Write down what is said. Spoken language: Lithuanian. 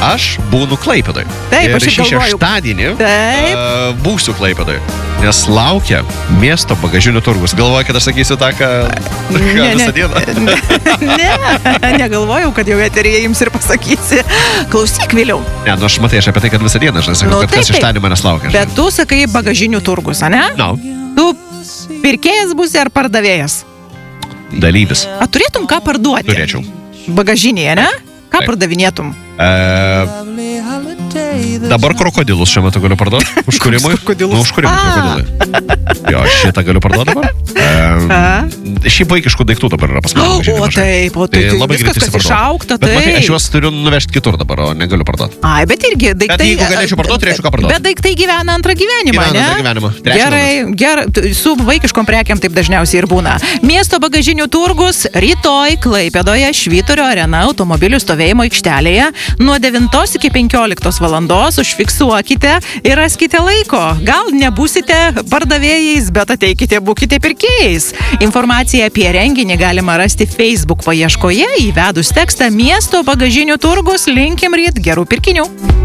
aš būnu Klaipėdoj. Taip, ir aš ir šį galvoju. šeštadienį Taip. būsiu Klaipėdoj. Nes laukia miesto bagažinių turgus. Galvoju, kad aš sakysiu tą, ką visą dieną. Negalvojau, kad jau eteryje jums ir pasakysi. Klausyk vėliau. Ne, nu aš matai, aš apie tai, kad visą dieną, aš sakau, kad kas šeštadienį manęs laukia. Bet tu sakai bagažinių turgus, ane? No. Tu pirkėjas būsi ar pardavėjas? Dalyvis. A turėtum ką parduoti? Turėčiau. Bagažinėje, ne? Ką Taip. Pardavinėtum? Dabar krokodilus šiuo metu galiu parduoti. Užkūrimui. Krokodilus? Nu, užkūrimui krokodilai. Jo, šitą galiu parduoti dabar. Šiaip vaikiškų daiktų dabar yra pas mane. O taip, Tai labai viskas, greitai kas išsiparduoda. išaugta, Bet matai, taip. aš juos turiu nuvežti kitur dabar, o negaliu parduoti. Ai, bet irgi daiktai... Bet jeigu galėčiau parduoti, turėčiau ką parduoti. Bet daiktai gyvena antrą gyvenimą, Gyvena ne? antrą gyvenimą. Trečią Gerai, su vaikiškom prekiam taip dažniausiai ir būna. Miesto bagažinių turgus rytoj Klaipėdoje Švyturio arena automobilių stovėjimo aikštelėje nuo 9 iki 15 valandos. Užfiksuokite ir raskite laiko. Gal nebūsite pardavėjais, bet ateikite, būkite pirkėjais. Informaciją apie renginį galima rasti Facebook paieškoje įvedus tekstą Miesto bagažinių turgus. Linkim ryt gerų pirkinių.